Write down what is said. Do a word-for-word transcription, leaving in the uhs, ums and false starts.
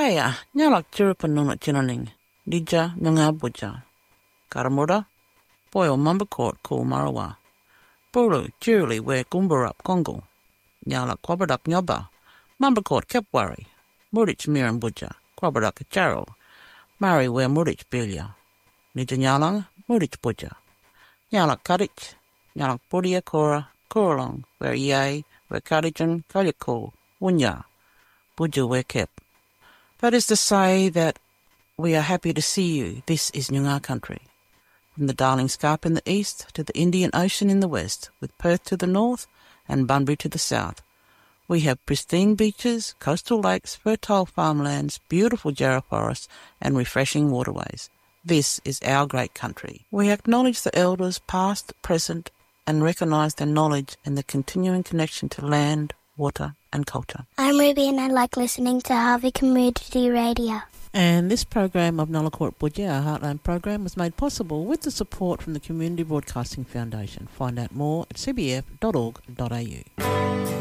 Kaya, nyalak chiripan nunat chinaning, Dija Nanga Buja. Karamura, Boyo Mumbakort Cool Marawa. Buru, Julie, where Gumbarup Congo. Nyalak Quabadak Nyoba. Mumbakort Kepwari. Murich Miran Buja. Quabadak Jarrell. Mari where Murich Bilia. Nija Nyalang, Murich Buja. Nyalak Kadich. Nyalak Budia Kora, Koralong, where Yay, where Kadijan, Kalyako, Wunya. Buja where Kep. That is to say that we are happy to see you. This is Noongar country. From the Darling Scarp in the east to the Indian Ocean in the west, with Perth to the north and Bunbury to the south. We have pristine beaches, coastal lakes, fertile farmlands, beautiful jarrah forests and refreshing waterways. This is our great country. We acknowledge the elders past, present and recognise their knowledge and the continuing connection to land, water and culture. I'm Ruby and I like listening to Harvey Community Radio. And this program of Nullarbor Budget, our Heartland program, was made possible with the support from the Community Broadcasting Foundation. Find out more at c b f dot org dot a u.